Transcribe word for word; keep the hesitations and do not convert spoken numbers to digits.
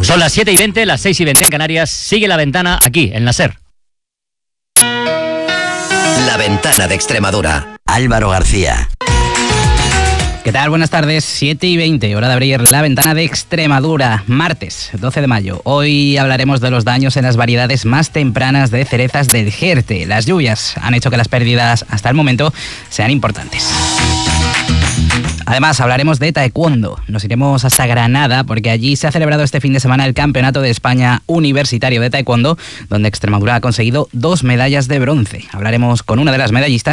Son las siete y veinte, las seis y veinte en Canarias. Sigue La Ventana aquí, en la SER. La Ventana de Extremadura. Álvaro García. ¿Qué tal? Buenas tardes, siete y veinte, hora de abrir La Ventana de Extremadura, martes doce de mayo. Hoy hablaremos de los daños en las variedades más tempranas de cerezas del Jerte. Las lluvias han hecho que las pérdidas hasta el momento sean importantes. Además, hablaremos de taekwondo. Nos iremos hasta Granada porque allí se ha celebrado este fin de semana el Campeonato de España Universitario de Taekwondo, donde Extremadura ha conseguido dos medallas de bronce. Hablaremos con una de las medallistas